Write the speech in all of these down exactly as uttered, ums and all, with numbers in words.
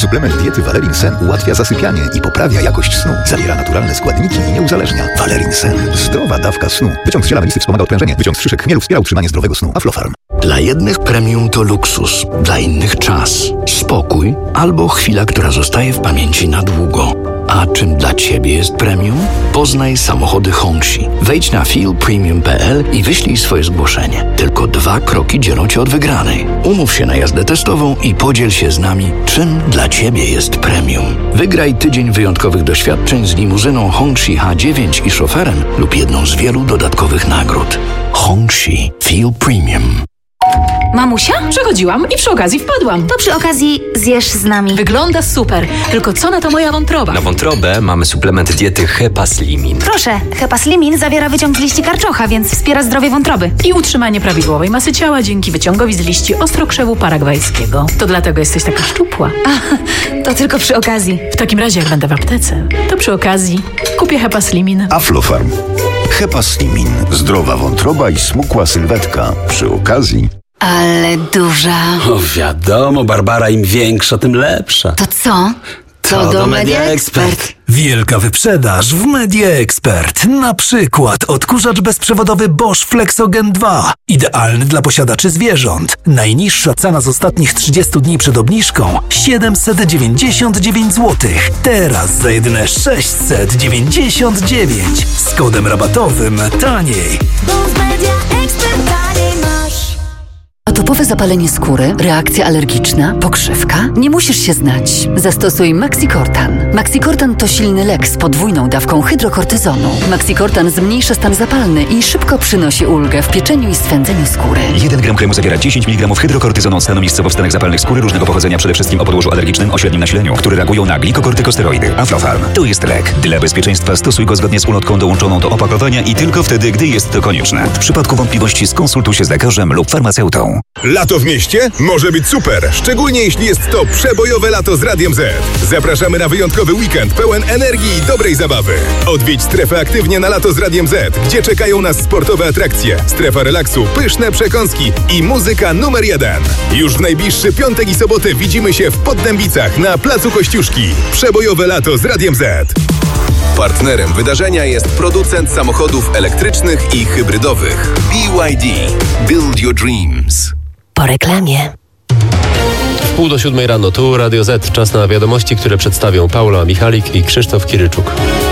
Suplement diety Valerin Sen ułatwia zasypianie i poprawia jakość snu. Zawiera naturalne składniki i nie uzależnia. Valerin Sen. Zdrowa dawka snu. Wyciąg z ziela melisy wspomaga odprężenie. Wyciąg z szyszek chmielu wspiera utrzymanie zdrowego snu. Aflofarm. Dla jednych premium to luksus, dla innych czas, spokój albo chwila, która zostaje w pamięci na długo. A czym dla Ciebie jest premium? Poznaj samochody Hongxi. Wejdź na feel premium kropka p l i wyślij swoje zgłoszenie. Tylko dwa kroki dzielą Cię od wygranej. Umów się na jazdę testową i podziel się z nami, czym dla Ciebie jest premium. Wygraj tydzień wyjątkowych doświadczeń z limuzyną Hongxi H dziewięć i szoferem lub jedną z wielu dodatkowych nagród. Hongxi Feel Premium. Mamusia? Przechodziłam i przy okazji wpadłam. To przy okazji zjesz z nami. Wygląda super, tylko co na to moja wątroba? Na wątrobę mamy suplement diety Hepaslimin. Proszę, Hepaslimin zawiera wyciąg z liści karczocha, więc wspiera zdrowie wątroby. I utrzymanie prawidłowej masy ciała dzięki wyciągowi z liści ostrokrzewu paragwajskiego. To dlatego jesteś taka szczupła. A, to tylko przy okazji. W takim razie jak będę w aptece, to przy okazji kupię Hepaslimin. Aflofarm. Hepaslimin. Zdrowa wątroba i smukła sylwetka. Przy okazji... Ale duża. O wiadomo, Barbara, im większa, tym lepsza. To co? Co do, do Media Expert. Wielka wyprzedaż w Media Expert. Na przykład odkurzacz bezprzewodowy Bosch Flexogen dwa. Idealny dla posiadaczy zwierząt. Najniższa cena z ostatnich trzydziestu dni przed obniżką siedemset dziewięćdziesiąt dziewięć złotych. Teraz za jedyne sześćset dziewięćdziesiąt dziewięć. Z kodem rabatowym taniej. Bo w Media Expert taniej masz. Atopowe zapalenie skóry, reakcja alergiczna, pokrzywka? Nie musisz się znać. Zastosuj Maxicortan. Maxicortan to silny lek z podwójną dawką hydrokortyzonu. Maxicortan zmniejsza stan zapalny i szybko przynosi ulgę w pieczeniu i swędzeniu skóry. jeden gram kremu zawiera dziesięć miligramów hydrokortyzonu od stanu miejscowo w stanach zapalnych skóry różnego pochodzenia, przede wszystkim o podłożu alergicznym o średnim nasileniu, które reagują na glikokortykosteroidy. Aflofarm. To jest lek. Dla bezpieczeństwa stosuj go zgodnie z ulotką dołączoną do opakowania i tylko wtedy, gdy jest to konieczne. W przypadku wątpliwości skonsultuj się z lekarzem lub farmaceutą. Lato w mieście może być super, szczególnie jeśli jest to przebojowe lato z Radiem Z. Zapraszamy na wyjątkowy weekend pełen energii i dobrej zabawy. Odwiedź strefę aktywnie na lato z Radiem Z, gdzie czekają nas sportowe atrakcje, strefa relaksu, pyszne przekąski i muzyka numer jeden. Już w najbliższy piątek i sobotę widzimy się w Poddębicach na Placu Kościuszki. Przebojowe lato z Radiem Z. Partnerem wydarzenia jest producent samochodów elektrycznych i hybrydowych B Y D. Build your dreams. Po reklamie. W pół do siódmej rano tu Radio Z. Czas na wiadomości, które przedstawią Paula Michalik i Krzysztof Kiryczuk.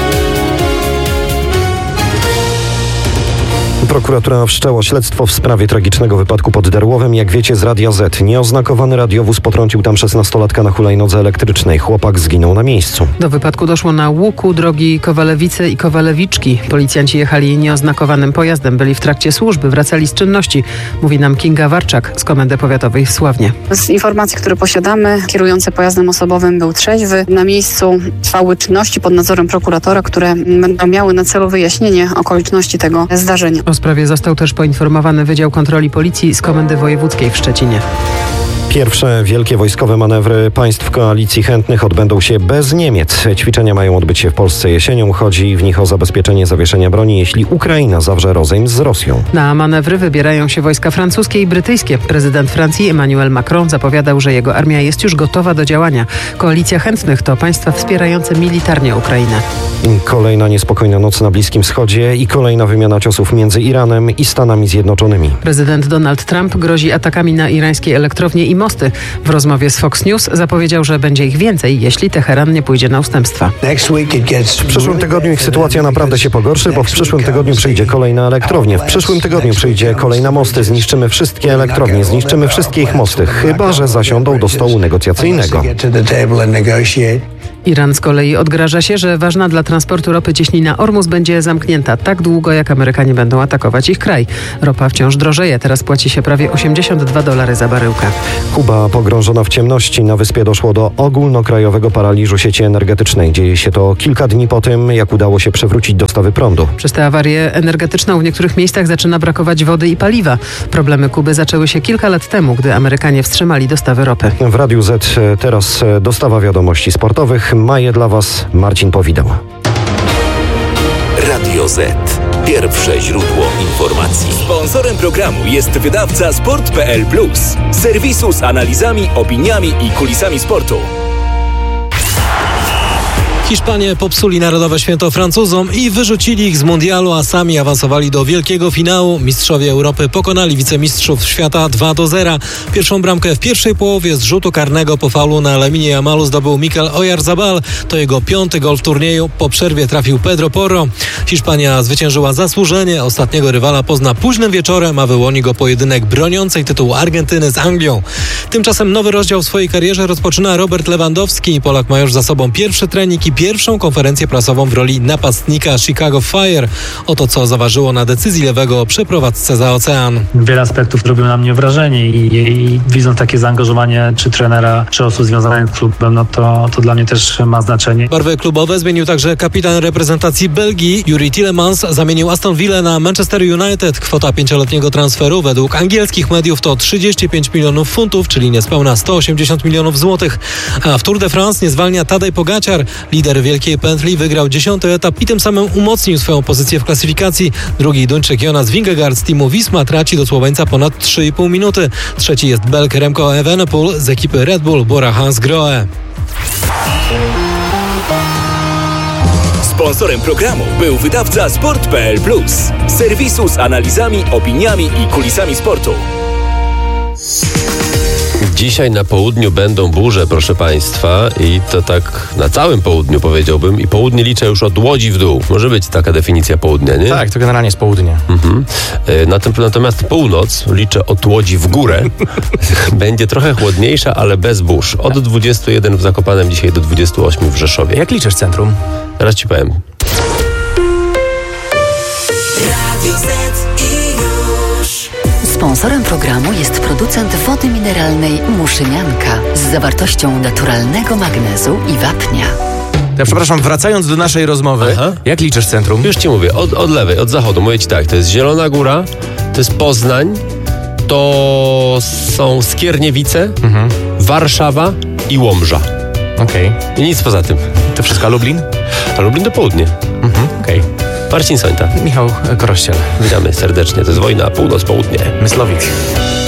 Prokuratura wszczęła śledztwo w sprawie tragicznego wypadku pod Darłowem. Jak wiecie z Radia Z, nieoznakowany radiowóz potrącił tam szesnastolatka na hulajnodze elektrycznej. Chłopak zginął na miejscu. Do wypadku doszło na łuku drogi Kowalewice i Kowalewiczki. Policjanci jechali nieoznakowanym pojazdem. Byli w trakcie służby, wracali z czynności. Mówi nam Kinga Warczak z Komendy Powiatowej w Sławnie. Z informacji, które posiadamy, kierujący pojazdem osobowym był trzeźwy. Na miejscu trwały czynności pod nadzorem prokuratora, które będą miały na celu wyjaśnienie okoliczności tego zdarzenia. O sprawie został też poinformowany Wydział Kontroli Policji z Komendy Wojewódzkiej w Szczecinie. Pierwsze wielkie wojskowe manewry państw koalicji chętnych odbędą się bez Niemiec. Ćwiczenia mają odbyć się w Polsce jesienią. Chodzi w nich o zabezpieczenie zawieszenia broni, jeśli Ukraina zawrze rozejm z Rosją. Na manewry wybierają się wojska francuskie i brytyjskie. Prezydent Francji Emmanuel Macron zapowiadał, że jego armia jest już gotowa do działania. Koalicja chętnych to państwa wspierające militarnie Ukrainę. Kolejna niespokojna noc na Bliskim Wschodzie i kolejna wymiana ciosów między Iranem i Stanami Zjednoczonymi. Prezydent Donald Trump grozi atakami na irańskie elektrownie i mosty. W rozmowie z Fox News zapowiedział, że będzie ich więcej, jeśli Teheran nie pójdzie na ustępstwa. W przyszłym tygodniu ich sytuacja naprawdę się pogorszy, bo w przyszłym tygodniu przyjdzie kolejna elektrownia. W przyszłym tygodniu przyjdzie kolejna mosty. Zniszczymy wszystkie elektrownie, zniszczymy wszystkie ich mosty, chyba że zasiądą do stołu negocjacyjnego. Iran z kolei odgraża się, że ważna dla transportu ropy cieśnina Ormus będzie zamknięta tak długo, jak Amerykanie będą atakować ich kraj. Ropa wciąż drożeje, teraz płaci się prawie osiemdziesiąt dwa dolary za baryłkę. Kuba pogrążona w ciemności. Na wyspie doszło do ogólnokrajowego paraliżu sieci energetycznej. Dzieje się to kilka dni po tym, jak udało się przywrócić dostawy prądu. Przez tę awarię energetyczną w niektórych miejscach zaczyna brakować wody i paliwa. Problemy Kuby zaczęły się kilka lat temu, gdy Amerykanie wstrzymali dostawy ropy. W Radiu Z teraz dostawa wiadomości sportowych. Ma je dla Was Marcin Powidał. Radio Z. Pierwsze źródło informacji. Sponsorem programu jest wydawca sport kropka p l plus. Serwisu z analizami, opiniami i kulisami sportu. Hiszpanie popsuli narodowe święto Francuzom i wyrzucili ich z mundialu, a sami awansowali do wielkiego finału. Mistrzowie Europy pokonali wicemistrzów świata dwa do zera. Pierwszą bramkę w pierwszej połowie z rzutu karnego po faulu na Laminie Yamalu zdobył Mikel Oyarzabal. To jego piąty gol w turnieju. Po przerwie trafił Pedro Porro. Hiszpania zwyciężyła zasłużenie. Ostatniego rywala pozna późnym wieczorem, a wyłoni go pojedynek broniącej tytułu Argentyny z Anglią. Tymczasem nowy rozdział w swojej karierze rozpoczyna Robert Lewandowski. Polak ma już za sobą pierwszy trening i pierwszą konferencję prasową w roli napastnika Chicago Fire. Oto co zaważyło na decyzji lewego o przeprowadzce za ocean. Wiele aspektów robią na mnie wrażenie i, i widząc takie zaangażowanie czy trenera, czy osób związanych z klubem, no to, to dla mnie też ma znaczenie. Barwy klubowe zmienił także kapitan reprezentacji Belgii. Juri Tielemans zamienił Aston Villa na Manchester United. Kwota pięcioletniego transferu według angielskich mediów to trzydzieści pięć milionów funtów, czyli niespełna sto osiemdziesiąt milionów złotych. A w Tour de France nie zwalnia Tadej Pogacar. Lider Wielkiej Pętli wygrał dziesiąty etap i tym samym umocnił swoją pozycję w klasyfikacji. Drugi Duńczyk Jonas Vingegaard z teamu Wisma traci do Słoweńca ponad trzy i pół minuty. Trzeci jest Belg Remco Evenepoel z ekipy Red Bull Bora Hansgrohe. Sponsorem programu był wydawca sport kropka p l plus, serwisu z analizami, opiniami i kulisami sportu. Dzisiaj na południu będą burze, proszę Państwa, i to tak na całym południu powiedziałbym. I południe liczę już od Łodzi w dół. Może być taka definicja południa, nie? Tak, to generalnie jest południe. Mhm. Na tym, natomiast północ liczę od Łodzi w górę. Będzie trochę chłodniejsza, ale bez burz. Od dwudziestu jeden w Zakopanem, dzisiaj do dwudziestu ośmiu w Rzeszowie. Jak liczysz centrum? Teraz Ci powiem. Sponsorem programu jest producent wody mineralnej Muszynianka z zawartością naturalnego magnezu i wapnia. Ja przepraszam, wracając do naszej rozmowy, Aha. jak liczysz centrum? Już Ci mówię, od, od lewej, od zachodu. Mówię Ci tak, to jest Zielona Góra, to jest Poznań, to są Skierniewice, mhm. Warszawa i Łomża. Okej. Okay. I nic poza tym. To wszystko, a Lublin? A Lublin to południe. Mhm. Okej. Okay. Marcin Sońta. Michał Korościel. Witamy serdecznie. To jest Wojna, północ, południe. Myslowic.